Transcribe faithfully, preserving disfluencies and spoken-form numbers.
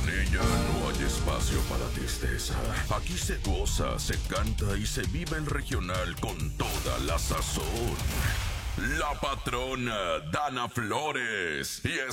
ella no hay espacio para tristeza. Aquí se goza, se canta y se vive el regional con toda la sazón. La patrona Dana Flores. Y